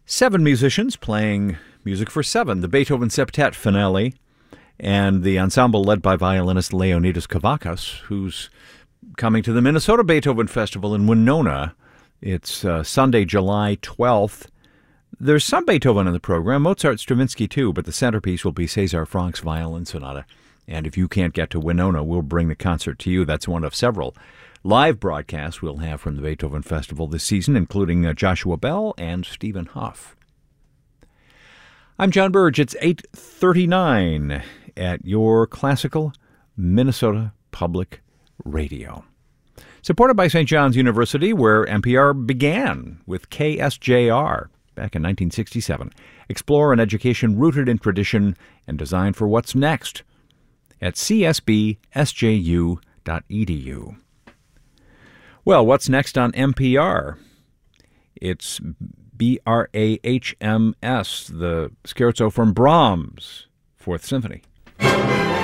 Seven musicians playing music for seven, the Beethoven Septet finale, and the ensemble led by violinist Leonidas Kavakos, who's coming to the Minnesota Beethoven Festival in Winona. It's Sunday, July 12th. There's some Beethoven in the program, Mozart, Stravinsky too, but the centerpiece will be César Franck's Violin Sonata. And if you can't get to Winona, we'll bring the concert to you. That's one of several live broadcasts we'll have from the Beethoven Festival this season, including Joshua Bell and Stephen Huff. I'm John Burge. It's 8:39 at your classical Minnesota Public Radio. Supported by St. John's University, where NPR began with KSJR back in 1967. Explore an education rooted in tradition and designed for what's next at csbsju.edu. Well, what's next on NPR? It's BRAHMS, the scherzo from Brahms' Fourth Symphony.